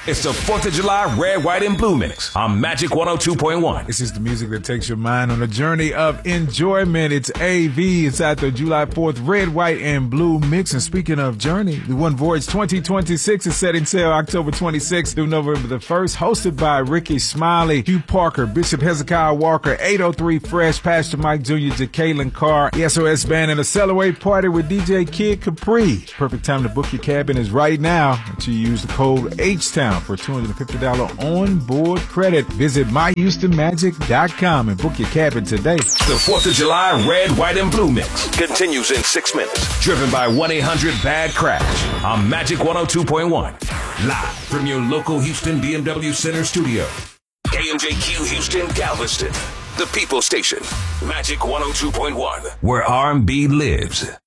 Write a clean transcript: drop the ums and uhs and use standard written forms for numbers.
It's the 4th of July Red, White, and Blue Mix on Magic 102.1. This is the music that takes your mind on a journey of enjoyment. It's AV. It's at the July 4th Red, White, and Blue Mix. And speaking of journey, the One Voyage 2026 is setting sail October 26th through November the 1st, hosted by Ricky Smiley, Hugh Parker, Bishop Hezekiah Walker, 803 Fresh, Pastor Mike Jr., Jacqueline Carr, the SOS Band, and a Celebrate Party with DJ Kid Capri. Perfect time to book your cabin is right now. Until you use the code H-Town for $250 on-board credit. Visit myhoustonmagic.com and book your cabin today. The 4th of July Red, White, and Blue Mix continues in 6 minutes. Driven by 1-800-BAD-CRASH on Magic 102.1. Live from your local Houston BMW Center studio. KMJQ Houston, Galveston. The People Station. Magic 102.1. Where R&B lives.